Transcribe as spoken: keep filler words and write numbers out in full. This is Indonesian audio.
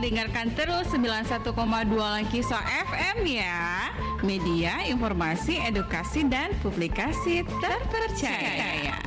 dengarkan terus sembilan puluh satu koma dua Langkiso F M ya. Media, informasi, edukasi, dan publikasi terpercaya.